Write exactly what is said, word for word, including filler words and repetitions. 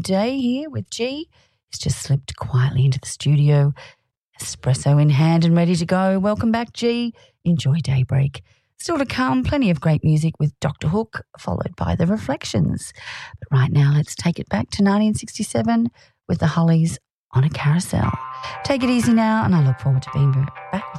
Day here with G. He's just slipped quietly into the studio, espresso in hand and ready to go. Welcome back, G. Enjoy Daybreak. Still to come, plenty of great music with Doctor Hook, followed by The Reflections. But right now, let's take it back to nineteen sixty-seven with the Hollies on a Carousel. Take it easy now, and I look forward to being back with